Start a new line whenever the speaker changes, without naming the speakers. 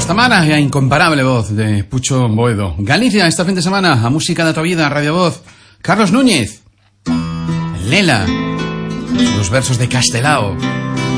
Costa Mara e a incomparable voz de Pucho Boedo. Galicia, esta fin de semana, a música da tua vida, Radio Voz. Carlos Núñez, Lela, os versos de Castelao.